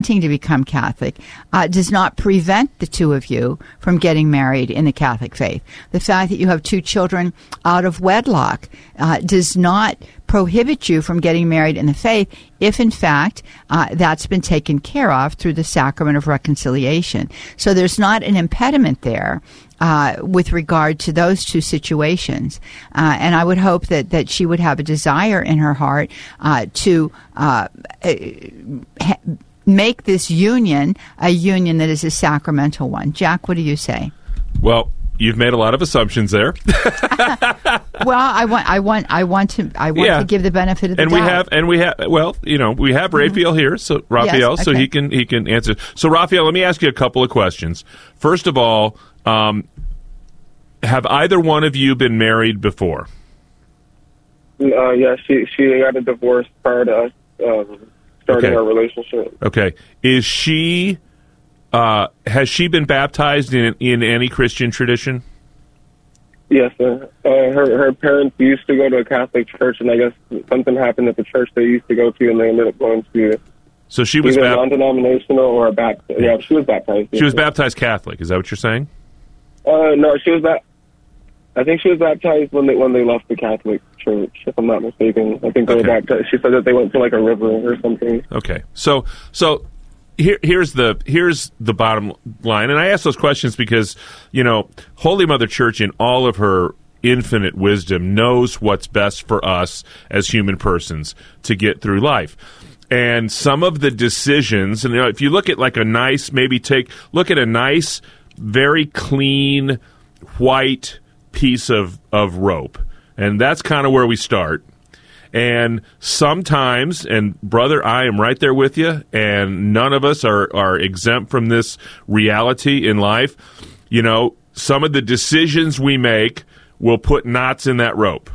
wanting to become Catholic does not prevent the two of you from getting married in the Catholic faith. The fact that you have two children out of wedlock does not prohibit you from getting married in the faith if, in fact, that's been taken care of through the sacrament of reconciliation. So there's not an impediment there with regard to those two situations. And I would hope that she would have a desire in her heart to make this union a union that is a sacramental one. Jack, what do you say? Well, you've made a lot of assumptions there. Well, I want to give the benefit of the doubt. We have Raphael here, so Raphael, yes, okay. So he can answer. So Raphael, let me ask you a couple of questions. First of all, have either one of you been married before? Yeah, she got a divorce prior to us starting our relationship. Okay, is she? Has she been baptized in any Christian tradition? Yes, sir. Her parents used to go to a Catholic church, and I guess something happened at the church they used to go to, and they ended up going to. So she was either non-denominational or a baptized. Yeah, she was baptized. She was baptized Catholic. Is that what you're saying? No, she was I think she was baptized when they left the Catholic church, if I'm not mistaken. I think they were baptized. She said that they went to like a river or something. Okay, so. Here's the bottom line, and I ask those questions because, Holy Mother Church in all of her infinite wisdom knows what's best for us as human persons to get through life. And some of the decisions, and if you look at like look at a nice, very clean, white piece of rope, and that's kind of where we start. And sometimes, and brother, I am right there with you, and none of us are exempt from this reality in life. Some of the decisions we make will put knots in that rope.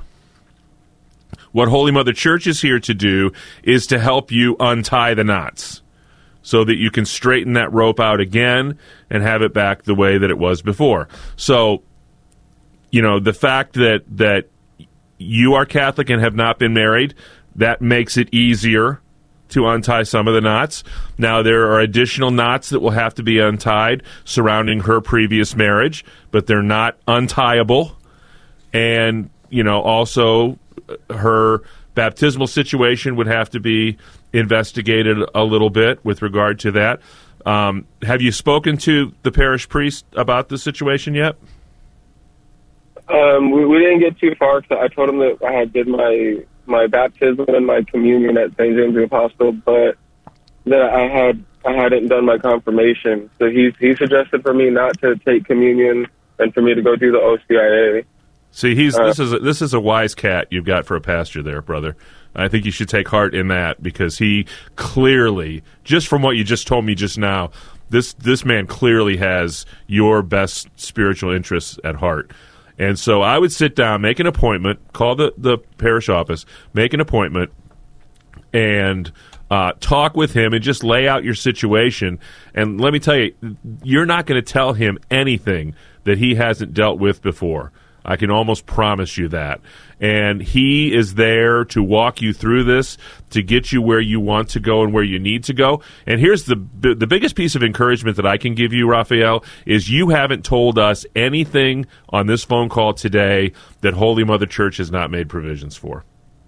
What Holy Mother Church is here to do is to help you untie the knots so that you can straighten that rope out again and have it back the way that it was before. So, the fact that you are Catholic and have not been married, that makes it easier to untie some of the knots. Now, there are additional knots that will have to be untied surrounding her previous marriage, but they're not untieable. And, also her baptismal situation would have to be investigated a little bit with regard to that. Have you spoken to the parish priest about the situation yet? We didn't get too far because I told him that I had did my baptism and my communion at St. James the Apostle, but that I hadn't done my confirmation. So he suggested for me not to take communion and for me to go do the OCIA. See, this is a wise cat you've got for a pastor there, brother. I think you should take heart in that because he clearly, just from what you just told me just now, this man clearly has your best spiritual interests at heart. And so I would sit down, make an appointment, call the parish office, make an appointment, and talk with him and just lay out your situation. And let me tell you, you're not going to tell him anything that he hasn't dealt with before. I can almost promise you that. And he is there to walk you through this, to get you where you want to go and where you need to go. And here's the biggest piece of encouragement that I can give you, Raphael, is you haven't told us anything on this phone call today that Holy Mother Church has not made provisions for.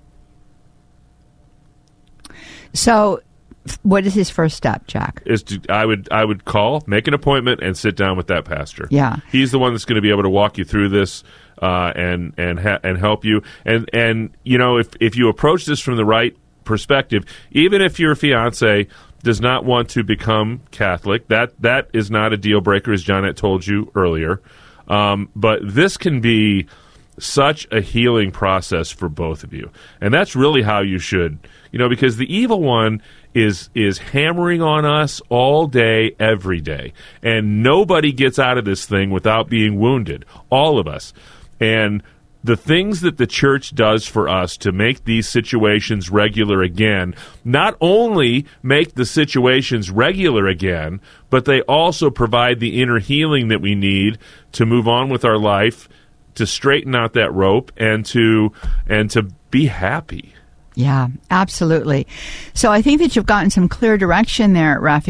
So what is his first step, Jack? I would call, make an appointment, and sit down with that pastor. Yeah. He's the one that's going to be able to walk you through this and help you. And if you approach this from the right perspective, even if your fiance does not want to become Catholic, that is not a deal breaker, as Johnette told you earlier. But this can be such a healing process for both of you. And that's really how you should, because the evil one is hammering on us all day, every day. And nobody gets out of this thing without being wounded, all of us. And the things that the church does for us to make these situations regular again, not only make the situations regular again, but they also provide the inner healing that we need to move on with our life, to straighten out that rope, and to be happy. Yeah, absolutely. So I think that you've gotten some clear direction there, Raphael.